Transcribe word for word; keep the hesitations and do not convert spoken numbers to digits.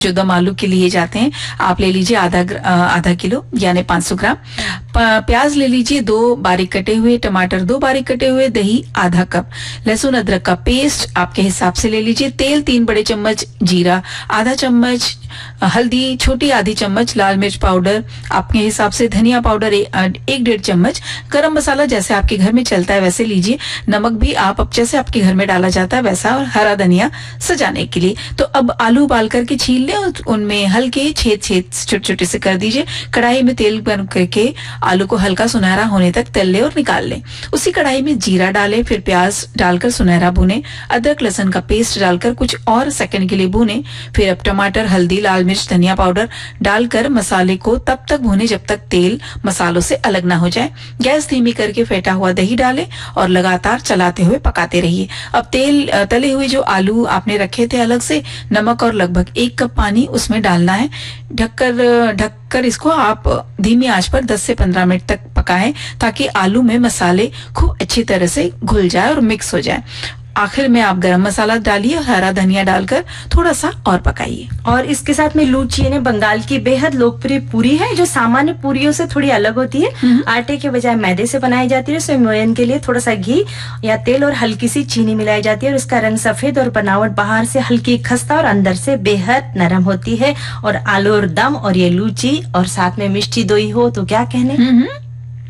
जो दम आलू के लिए जाते हैं आप ले लीजिए आधा आधा किलो यानी पाँच सौ ग्राम। प्याज ले लीजिए दो बारीक कटे हुए, टमाटर दो बारीक कटे हुए, दही आधा कप, लहसुन अदरक का पेस्ट आपके हिसाब से ले लीजिए, तेल तीन बड़े चम्मच, जीरा आधा चम्मच, हल्दी छोटी आधी चम्मच, लाल मिर्च पाउडर आपके हिसाब से, धनिया पाउडर एक डेढ़ चम्मच, गरम मसाला जैसे आपके घर में चलता है वैसे लीजिए, नमक भी आप अब जैसे आपके घर में डाला जाता है वैसा, और हरा धनिया सजाने के लिए। तो अब आलू उबाल करके छील ले और उनमें हल्के छेद छेद छोटे छोटे से कर दीजिए। कढ़ाई में तेल गर्म करके आलू को हल्का सुनहरा होने तक तल ले और निकाल ले। उसी कढ़ाई में जीरा डालें, फिर प्याज डालकर सुनहरा भुने, अदरक लहसुन का पेस्ट डालकर कुछ और सेकंड के लिए भुने, फिर अब टमाटर, हल्दी, लाल मिर्च, धनिया पाउडर डालकर मसाले को तब तक भुने जब तक तेल मसालों से अलग ना हो जाए। गैस धीमी करके फेंटा हुआ दही डालें और लगातार चलाते हुए पकाते रहिए। अब तेल तले हुए जो आलू आपने रखे थे अलग से, नमक और लगभग एक कप पानी उसमें डालना है। ढककर ढककर इसको आप धीमी आंच पर दस से पंद्रह मिनट तक पकाएं ताकि आलू में मसाले खूब अच्छी तरह से घुल जाए और मिक्स हो जाए। आखिर में आप गरम मसाला डालिए और हरा धनिया डालकर थोड़ा सा और पकाइए। और इसके साथ में लूची यानी बंगाल की बेहद लोकप्रिय पूरी है जो सामान्य पूरियों से थोड़ी अलग होती है। आटे के बजाय मैदे से बनाई जाती है। इसमें के लिए थोड़ा सा घी या तेल और हल्की सी चीनी मिलाई जाती है और इसका रंग सफेद और बनावट बाहर से हल्की खस्ता और अंदर से बेहद नरम होती है। और आलू और दम और ये लूची और साथ में मिष्टी दोई हो तो क्या कहने।